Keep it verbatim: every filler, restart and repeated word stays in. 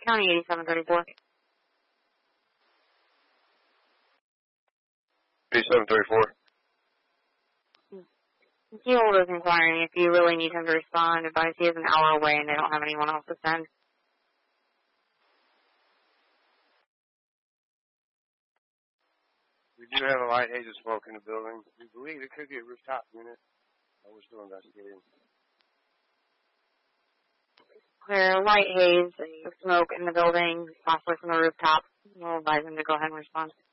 County eighty-seven thirty-four. eighty-seven thirty-four. Keyhold is inquiring if you really need him to respond. Advise he is an hour away and they don't have anyone else to send. We do have a light haze of smoke in the building. We believe it could be a rooftop unit. We're still investigating. Clear light haze, smoke in the building, possibly from the rooftop. We'll advise him to go ahead and respond.